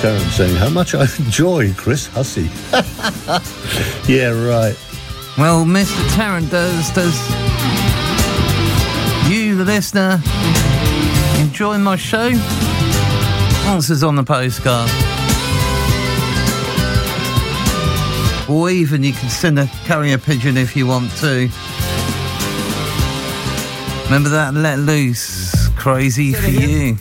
Tarrant saying how much I enjoy Chris Hussey. Yeah, right. Well, Mr. Tarrant, does you, the listener, enjoy my show? Answers on the postcard. Or even you can send a carrier pigeon if you want to. Remember that Let Loose? Crazy for you.